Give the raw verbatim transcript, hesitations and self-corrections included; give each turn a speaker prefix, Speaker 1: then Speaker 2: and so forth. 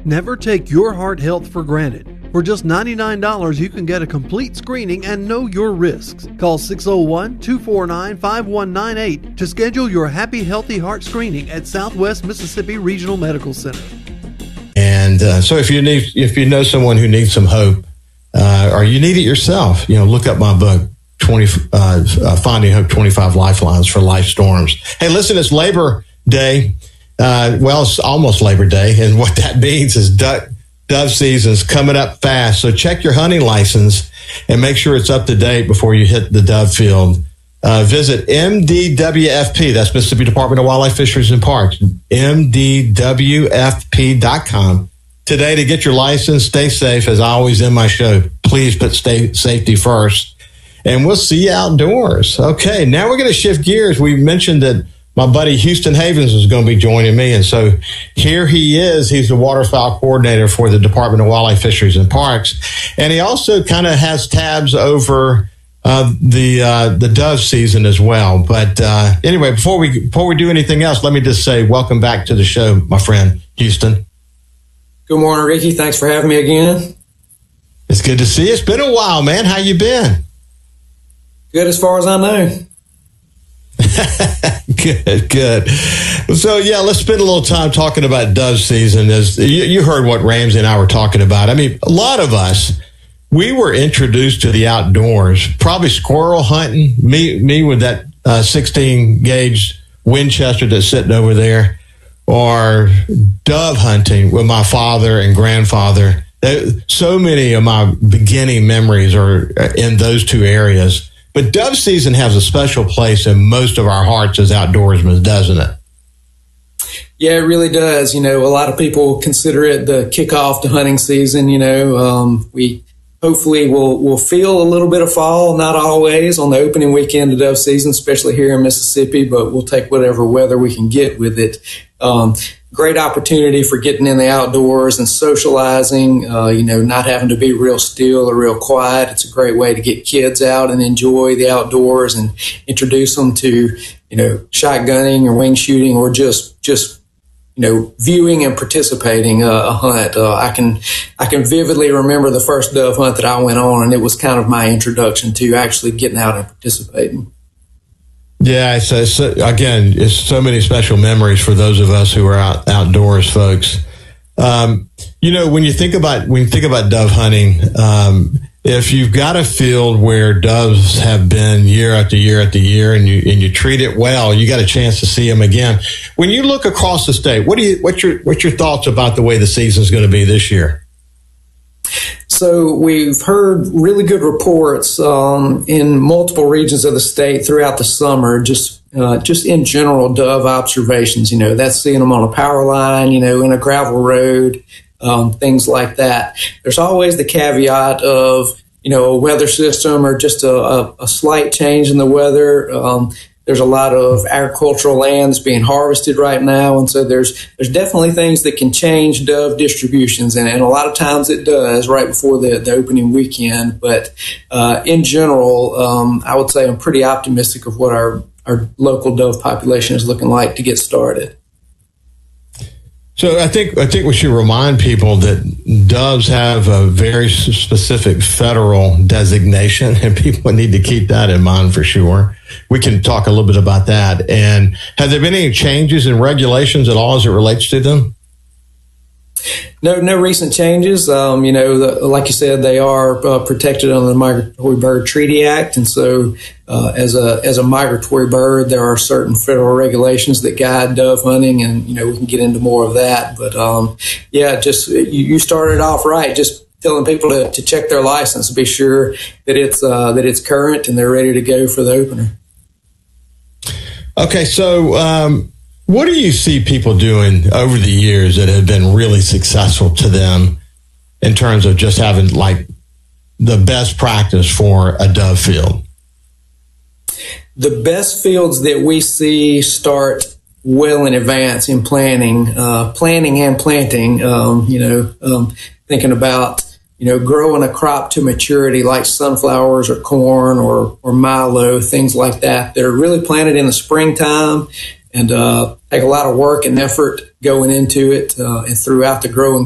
Speaker 1: Never take your heart health for granted. For just ninety-nine dollars, you can get a complete screening and know your risks. Call six oh one, two four nine, five one nine eight to schedule your Happy Healthy Heart screening at Southwest Mississippi Regional Medical Center.
Speaker 2: And uh, so if you need, if you know someone who needs some hope, uh, or you need it yourself, you know, look up my book, twenty, uh, uh, Finding Hope, twenty-five Lifelines for Life Storms. Hey, listen, it's Labor Day. Uh, well, it's almost Labor Day. And what that means is duck, dove season's coming up fast. So check your hunting license and make sure it's up to date before you hit the dove field. Uh, visit M D W F P, that's Mississippi Department of Wildlife, Fisheries and Parks, M D W F P dot com today to get your license. Stay safe. As I always end my show, please put stay, safety first. And we'll see you outdoors. Okay, now we're going to shift gears. We mentioned that my buddy Houston Havens is going to be joining me. And so here he is. He's the waterfowl coordinator for the Department of Wildlife, Fisheries and Parks. And he also kind of has tabs over uh, the uh, the dove season as well. But uh, anyway, before we before we do anything else, let me just say welcome back to the show, my friend, Houston.
Speaker 3: Good morning, Ricky. Thanks for having me again.
Speaker 2: It's good to see you. It's been a while, man. How you been?
Speaker 3: Good as far as I know.
Speaker 2: Good, good. So, yeah, let's spend a little time talking about dove season. As you, you heard what Ramsey and I were talking about. I mean, a lot of us, we were introduced to the outdoors, probably squirrel hunting, me me with that uh, sixteen gauge Winchester that's sitting over there, or dove hunting with my father and grandfather. So many of my beginning memories are in those two areas. But dove season has a special place in most of our hearts as outdoorsmen, doesn't it?
Speaker 3: Yeah, it really does. You know, a lot of people consider it the kickoff to hunting season. You know, um, we hopefully will will feel a little bit of fall, not always on the opening weekend of dove season, especially here in Mississippi, but we'll take whatever weather we can get with it. Um, great opportunity for getting in the outdoors and socializing, uh, you know, not having to be real still or real quiet. It's a great way to get kids out and enjoy the outdoors and introduce them to, you know, shotgunning or wing shooting or just, just, you know, viewing and participating uh, a hunt. Uh, I can, I can vividly remember the first dove hunt that I went on, and it was kind of my introduction to actually getting out and participating.
Speaker 2: Yeah, it's, it's, again, it's so many special memories for those of us who are out, outdoors, folks. Um, you know, when you think about when you think about dove hunting, um, if you've got a field where doves have been year after year after year, and you and you treat it well, you got a chance to see them again. When you look across the state, what do you what's your what's your thoughts about the way the season is going to be this year?
Speaker 3: So we've heard really good reports um, in multiple regions of the state throughout the summer, just uh, just in general dove observations. You know, that's seeing them on a power line, you know, in a gravel road, um, things like that. There's always the caveat of, you know, a weather system or just a, a, a slight change in the weather. Um, There's a lot of agricultural land that's being harvested right now. And so there's there's definitely things that can change dove distributions. And, and a lot of times it does right before the, the opening weekend. But uh, in general, um, I would say I'm pretty optimistic of what our, our local dove population is looking like to get started.
Speaker 2: So I think I think we should remind people that doves have a very specific federal designation, and people need to keep that in mind for sure. We can talk a little bit about that. And have there been any changes in regulations at all as it relates to them?
Speaker 3: No, no recent changes. Um, you know, the, like you said, they are uh, protected under the Migratory Bird Treaty Act, and so uh, as a as a migratory bird, there are certain federal regulations that guide dove hunting, and you know we can get into more of that. But um, yeah, just you, you started off right, just telling people to, to check their license, be sure that it's uh, that it's current and they're ready to go for the opener.
Speaker 2: Okay, so. Um What do you see people doing over the years that have been really successful to them in terms of just having like the best practice for a dove field?
Speaker 3: The best fields that we see start well in advance in planning, uh, planning and planting, um, you know, um, thinking about, you know, growing a crop to maturity like sunflowers or corn or, or milo, things like that. They're really planted in the springtime. And uh, take a lot of work and effort going into it uh, and throughout the growing